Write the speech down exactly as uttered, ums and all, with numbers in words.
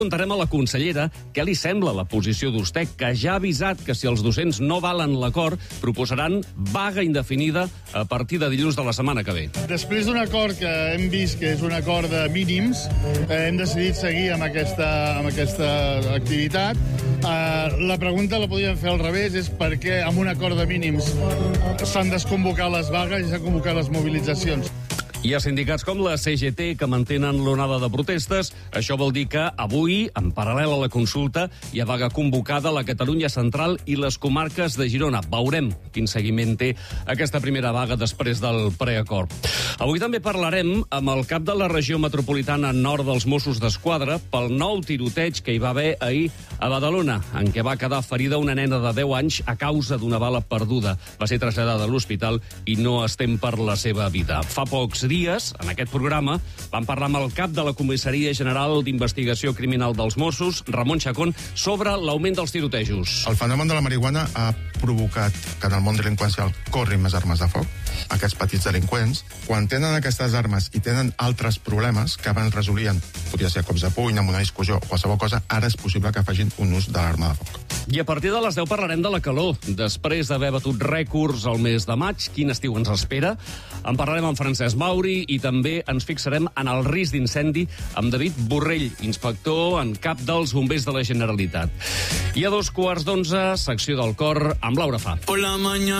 Preguntarem a la consellera què li sembla la posició d'Ustec, que ja ha avisat que si els docents no valen l'acord, proposaran vaga indefinida a partir de dilluns de la setmana que ve. Després d'un acord que hem vist que és un acord de mínims, eh, hem decidit seguir amb aquesta, amb aquesta activitat. Eh, la pregunta la podríem fer al revés, és per què amb un acord de mínims s'han desconvocat les vagues i s'han convocat les mobilitzacions. Hi ha sindicats com la C G T que mantenen l'onada de protestes. Això vol dir que avui, en paral·lel a la consulta, hi ha vaga convocada a la Catalunya central i les comarques de Girona. Veurem quin seguiment té aquesta primera vaga després del preacord. Avui també parlarem amb el cap de la regió metropolitana nord dels Mossos d'Esquadra pel nou tiroteig que hi va haver ahir a Badalona, en què va quedar ferida una nena de deu anys a causa d'una bala perduda. Va ser traslladada a l'hospital i no es tem per la seva vida. Fa pocs dies, en aquest programa, vam parlar amb el cap de la Comissaria General d'Investigació Criminal dels Mossos, Ramon Chacón, sobre l'augment dels tirotejos. El fenomen de la marihuana ha provocat que en el món delinqüencial corrin més armes de foc. Aquests petits delinqüents, quan tenen aquestes armes i tenen altres problemes que abans resolien, podria ser cops de puny, amb una discussió o qualsevol cosa, ara és possible que facin un ús de l'arma de foc. I a partir de les deu parlarem de la calor. Després d'haver batut rècords al mes de maig, quin estiu ens espera? En parlarem amb Francesc Mauri i també ens fixarem en el risc d'incendi amb David Borrell, inspector en cap dels bombers de la Generalitat. I a dos quarts d'onze, secció del cor amb Laura Fa. Por la mañana.